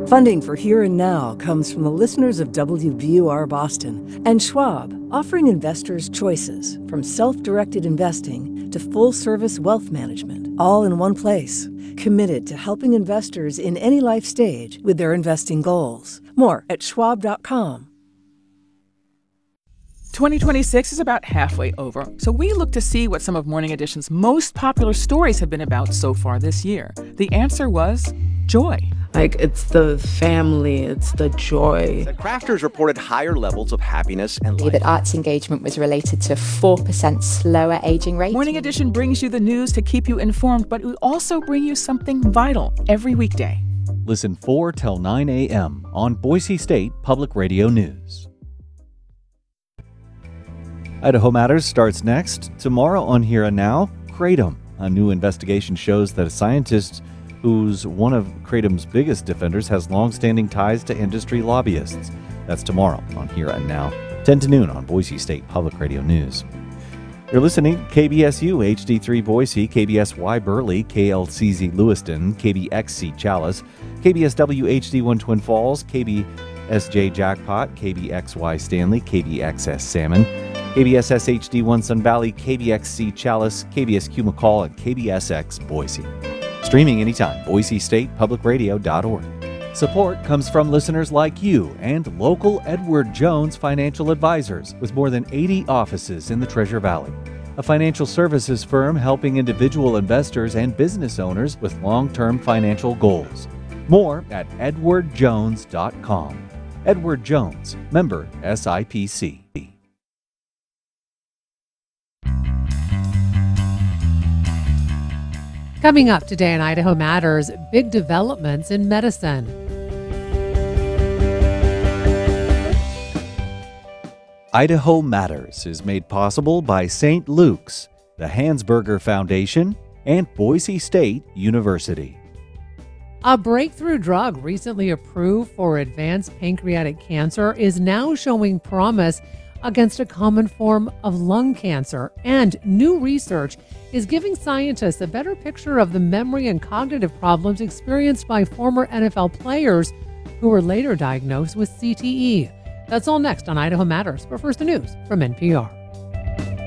Funding for Here and Now comes from the listeners of WBUR Boston and Schwab, offering investors choices from self-directed investing to full-service wealth management, all in one place. Committed to helping investors in any life stage with their investing goals. More at schwab.com. 2026 is about halfway over, so we look to see what some of Morning Edition's most popular stories have been about so far this year. The answer was joy. Like, it's the family, it's the joy. The crafters reported higher levels of happiness and life. That arts engagement was related to 4% slower aging rate. Morning Edition brings you the news to keep you informed, but we also bring you something vital every weekday. Listen 4 till 9 a.m. on Boise State Public Radio News. Idaho Matters starts next. Tomorrow on Here and Now, Kratom. A new investigation shows that a scientist who's one of Kratom's biggest defenders has long-standing ties to industry lobbyists. That's tomorrow on Here and Now, 10 to noon on Boise State Public Radio News. You're listening to KBSU HD3 Boise, KBSY Burley, KLCZ Lewiston, KBXC Challis, KBSW HD1 Twin Falls, KBSJ Jackpot, KBXY Stanley, KBXS Salmon, KBSS HD1 Sun Valley, KBXC Challis, KBSQ McCall, and KBSX Boise. Streaming anytime, BoiseStatePublicRadio.org. Support comes from listeners like you and local Edward Jones Financial Advisors with more than 80 offices in the Treasure Valley. A financial services firm helping individual investors and business owners with long-term financial goals. More at edwardjones.com. Edward Jones, member SIPC. Coming up today in Idaho Matters, big developments in medicine. Idaho Matters is made possible by St. Luke's, the Hansberger Foundation, and Boise State University. A breakthrough drug recently approved for advanced pancreatic cancer is now showing promise against a common form of lung cancer, and new research is giving scientists a better picture of the memory and cognitive problems experienced by former NFL players who were later diagnosed with CTE. That's all next on Idaho Matters, but first the news from NPR.